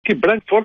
Брентфорд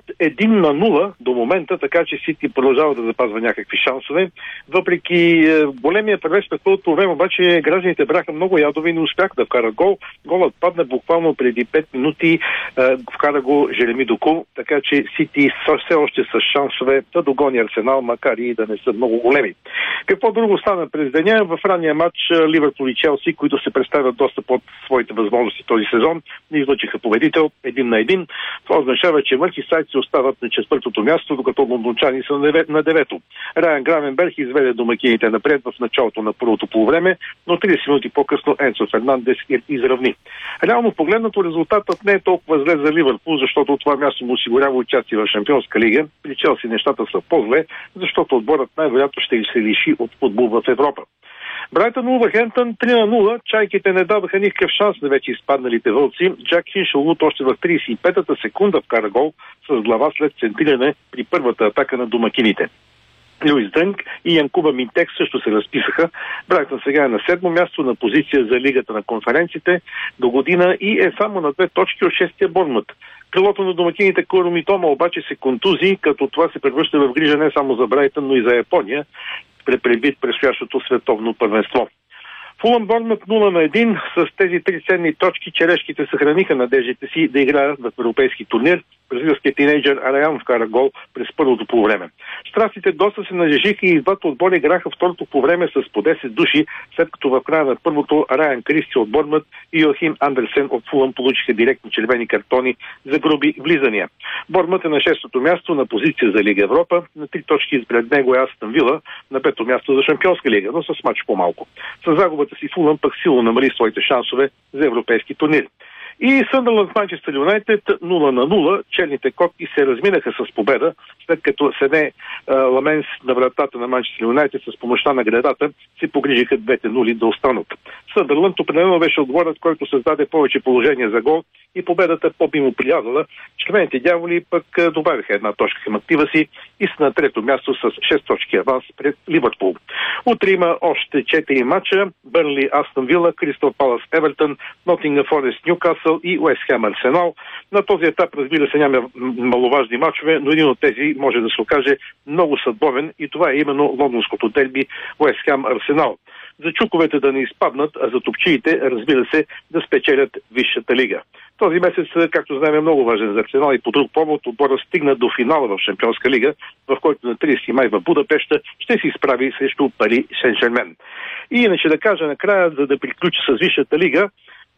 1-0 до момента, така че Сити продължава да запазва някакви шансове. Въпреки големия превес през първото време, обаче гражданите бяха много ядови и не успяха да вкарат гол. Голът падна буквално преди 5 минути, вкара го Жереми Доку, така че Сити все още с шансове да догони Арсенал, макар и да не са много големи. Какво друго стана през деня? В ранния матч Ливърпул и Челси, които се представят доста под своите възможности този сезон, не излъчиха победител 1-1. Това означава, че Мърсисайдци остават на четвъртото място, докато лондончани са на девето. Райан Гравенберг изведе домакините напред в началото на първото полувреме, но 30 минути по-късно Енцо Фернандес изравни. Реално погледнато резултатът не е толкова зле за Ливърпул, защото това място му осигурява участие в Шампионска лига. При Челси нещата са по-зле, защото отборът най-вероятно ще се лиши от футбол в Европа. Брайтън Улвърхемптън 3-0. Чайките не даваха никакъв шанс на вече изпадналите вълци. Джак Хиншелвуд още в 35-та секунда вкара гол с глава след центриране при първата атака на домакините. Луис Дънк и Янкуба Минтек също се разписаха. Брайтън сега е на 7-мо място на позиция за Лигата на конференците до година и е само на 2 точки от 6-тия Борнмут. Крилото на домакините Куро Митома обаче се контузи, като това се превръща в грижа не само за Брайтън, но и за Япония, предвид предстоящото световно първенство. Фулъм Борнмут 0-1. С тези 3 ценни точки черешките съхраниха надеждите си да играят в европейски турнир. Бразилският тинейджър Араян вкара гол през първото полувреме. Страстите доста се нажежиха и двата отбора играха второто полувреме с по 10 души, след като в края на първото Райан Кристи от Борнмут и Йохим Андерсен от Фулъм получиха директни червени картони за груби влизания. Борнмут е на 6-то място на позиция за Лига Европа, на 3 точки пред него е Астън Вила, на 5-то място за Шампионска лига, но с мач по-малко. С загубата си Фулъм пък силно намали своите шансове за европейски турнир. И Съндърланд Манчестър Юнайтед 0-0. Черните котки се разминаха с победа, след като Седе Ламенс на вратата на Манчестър Юнайтед с помощта на гредата се погрижиха 2-0 да останат. Съндърланд определено беше отборът, който създаде повече положения за гол и победата по-би му приязала. Червените дяволи пък добавиха една точка към актива си и са на 3-то място с 6 точки аванс пред Ливърпул. Утре има още 4 мача. Бърнли Астън Вила, Кристал Палас Евертън, Нотингъм Форест Нюкасъл и Уест Хем Арсенал. На този етап, разбира се, няма маловажни мачове, но един от тези може да се окаже много съдбовен и това е именно лондонското дерби Уест Хем Арсенал. За чуковете да не изпаднат, а за топчиите, разбира се, да спечелят Висшата лига. Този месец, както знаем, е много важен за Арсенал и по друг повод отбора стигна до финала в Шампионска лига, в който на 30 май в Будапеща ще се изправи срещу Пари Сен-Жермен. И иначе да кажа накрая, за да приключи с Висшата лига,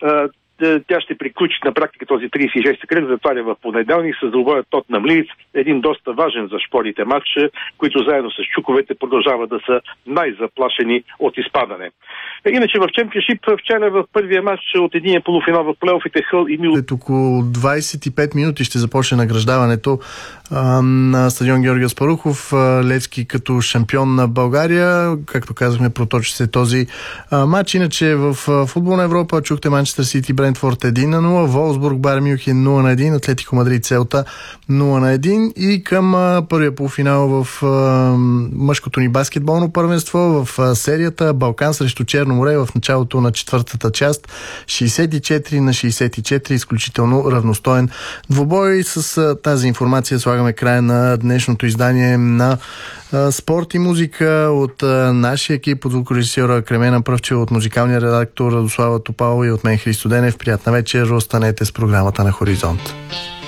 тя ще приключи на практика този 36-ти кръг, затваря в понеделник с двубоя Тотнъм Лийдс, един доста важен за шпорите матч, които заедно с чуковете продължават да са най-заплашени от изпадане. Иначе в Чемпионшип вчера в първия матч от единия полуфинал в плейофите Хъл и Мил. Около 25 минути ще започне награждаването на стадион Георги Аспарухов. Левски като шампион на България. Както казахме, проточи се този матч. Иначе в футболна Европа чухте Манчестър Сити Брентфорд 1-0, Волсбург Байер Мюнхен 0-1, Атлетико Мадрид Целта 0-1 и към първия полуфинал в мъжкото ни баскетболно първенство в серията Балкан срещу Черно море в началото на четвъртата част 64-64, изключително равностоен двубой. С тази информация слагаме края на днешното издание на Спорт и музика от нашия екип, от звукорежисьора Кремена Пръвчева, от музикалния редактор Радослава Топалова и от мен Христо Денев. Приятна вечер, останете с програмата на Хоризонт.